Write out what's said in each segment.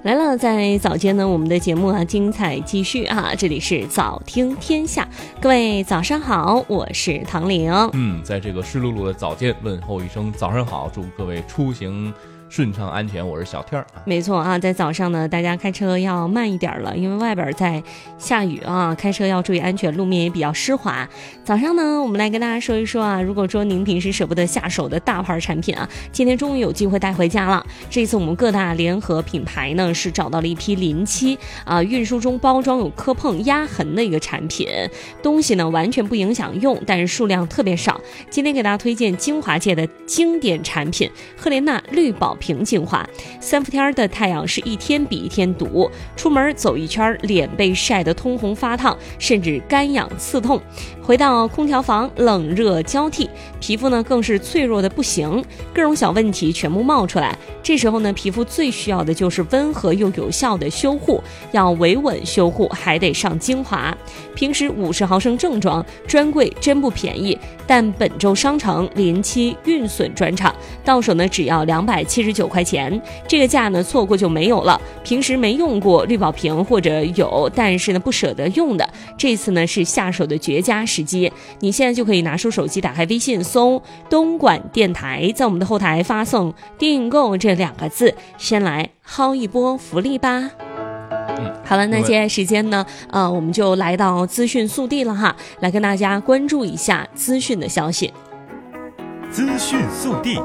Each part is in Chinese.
来了，在早间呢，我们的节目精彩继续这里是早听天下，各位早上好，我是唐玲。 在这个湿漉漉的早间问候一声早上好，祝各位出行顺畅安全，我是小天儿。 没错在早上呢，大家开车要慢一点了，因为外边在下雨开车要注意安全，路面也比较湿滑。早上呢，我们来跟大家说一说如果说您平时舍不得下手的大牌产品今天终于有机会带回家了。这次我们各大联合品牌呢是找到了一批临期运输中包装有磕碰压痕的一个产品，东西呢完全不影响用，但是数量特别少。今天给大家推荐精华界的经典产品赫莲娜绿宝瓶精华，3伏天的太阳是一天比一天毒，出门走一圈脸被晒得通红发烫，甚至干痒刺痛，回到空调房冷热交替，皮肤呢更是脆弱的不行，各种小问题全部冒出来。这时候呢，皮肤最需要的就是温和又有效的修护，要维稳修护还得上精华。平时50毫升正装，专柜真不便宜，但本周商城临期运损专场，到手呢只要279块钱，这个价呢错过就没有了。平时没用过绿宝瓶或者有，但是呢不舍得用的，这次呢是下手的绝佳时机。你现在就可以拿出手机，打开微信，搜东莞电台，在我们的后台发送订购这2个字，先来薅一波福利吧。好了，那接下来时间呢我们就来到资讯速递了来跟大家关注一下资讯的消息。 资讯速递，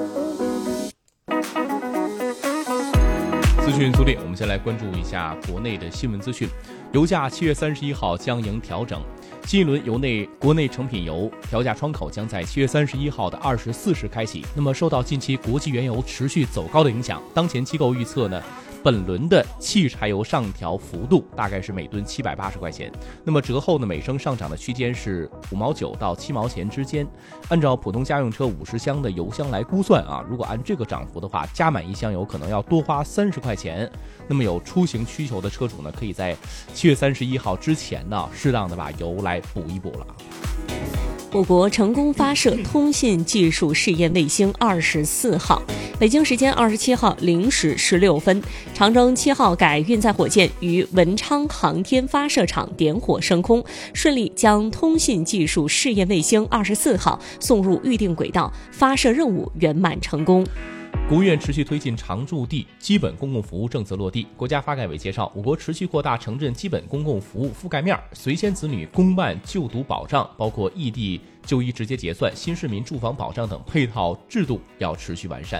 我们先来关注一下国内的新闻资讯。油价7月31号将迎调整，新一轮国内成品油调价窗口将在7月31号的24时开启。那么受到近期国际原油持续走高的影响，当前机构预测呢，本轮的汽柴油上调幅度大概是每吨780块钱，那么折后呢，每升上涨的区间是5毛9到7毛钱之间。按照普通家用车50箱的油箱来估算如果按这个涨幅的话，加满1箱油可能要多花30块钱。那么有出行需求的车主呢，可以在7月31号之前呢，适当的把油来补一补了。 我国成功发射通信技术试验卫星24号，北京时间27号0时16分，长征7号改运载火箭于文昌航天发射场点火升空，顺利将通信技术试验卫星24号送入预定轨道，发射任务圆满成功。 国务院持续推进常住地基本公共服务政策落地。国家发改委介绍，我国持续扩大城镇基本公共服务覆盖面，随迁子女公办就读保障，包括异地就医直接结算、新市民住房保障等配套制度要持续完善。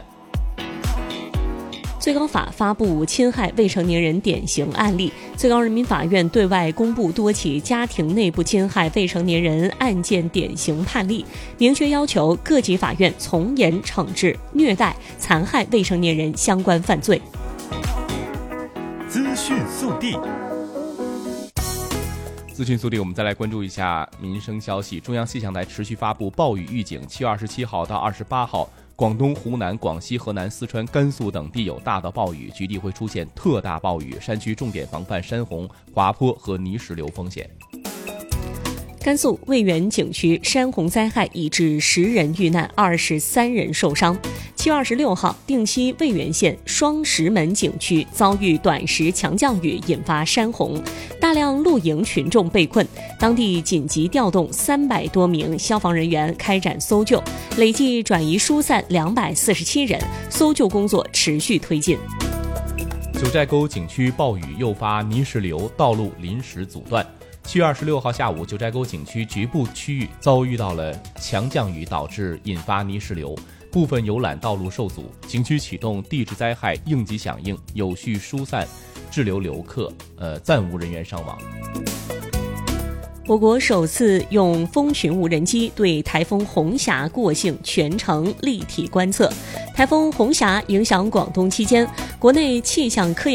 最高法发布侵害未成年人典型案例，最高人民法院对外公布多起家庭内部侵害未成年人案件典型判例，明确要求各级法院从严惩治虐待、残害未成年人相关犯罪。 资讯速递， 我们再来关注一下民生消息。中央气象台持续发布暴雨预警，7月27号到28号，广东、湖南、广西、河南、四川、甘肃等地有大到暴雨，局地会出现特大暴雨，山区重点防范山洪、滑坡和泥石流风险。 甘肃渭源景区山洪灾害已致10人遇难，23人受伤。7月26号，定西渭源县双石门景区遭遇短时强降雨，引发山洪，大量露营群众被困，当地紧急调动300多名消防人员开展搜救，累计转移疏散247人，搜救工作持续推进。 九寨沟景区暴雨诱发泥石流，道路临时阻断。7月26号下午，九寨沟景区局部区域遭遇到了强降雨，导致引发泥石流，部分游览道路受阻，景区启动地质灾害应急响应，有序疏散滞留游客，暂无人员伤亡。 我国首次用蜂群无人机对台风红霞过境全程立体观测。台风红霞影响广东期间，国内气象科研